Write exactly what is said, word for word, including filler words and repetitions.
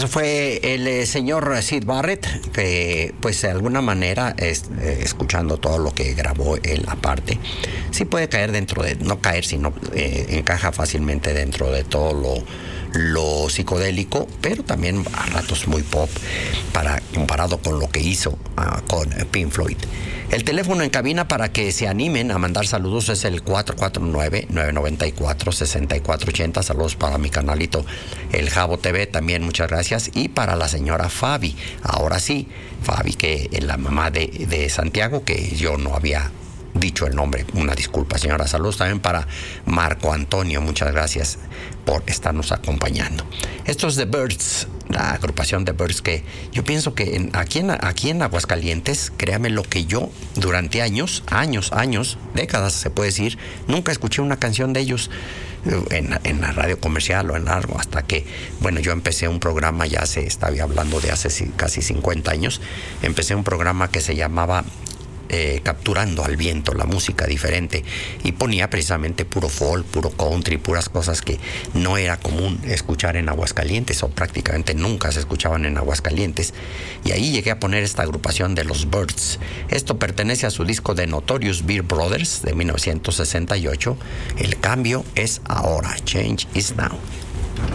Eso fue el eh, señor Syd Barrett, que pues de alguna manera, es, eh, escuchando todo lo que grabó él aparte, sí puede caer dentro de, no caer, sino eh, encaja fácilmente dentro de todo lo, lo psicodélico, pero también a ratos muy pop, para, comparado con lo que hizo uh, con Pink Floyd. El teléfono en cabina para que se animen a mandar saludos es el cuatro cuatro nueve, nueve nueve cuatro, seis cuatro ocho cero. Saludos para mi canalito El Jabo T V, también muchas gracias. Y para la señora Fabi, ahora sí, Fabi, que es la mamá de, de Santiago, que yo no había dicho el nombre, una disculpa, señora. Saludos también para Marco Antonio, muchas gracias por estarnos acompañando. Esto es The Byrds, la agrupación The Byrds, que yo pienso que en, aquí, en, aquí en Aguascalientes, créame lo que yo durante años, años, años, décadas se puede decir, nunca escuché una canción de ellos en, en la radio comercial o en algo, hasta que, bueno, yo empecé un programa, ya se estaba hablando de hace casi cincuenta años, empecé un programa que se llamaba Eh, Capturando al Viento, la música diferente, y ponía precisamente puro folk, puro country, puras cosas que no era común escuchar en Aguascalientes, o prácticamente nunca se escuchaban en Aguascalientes, y ahí llegué a poner esta agrupación de los Byrds. Esto pertenece a su disco de Notorious Beer Brothers de mil novecientos sesenta y ocho. El cambio es ahora, Change is Now.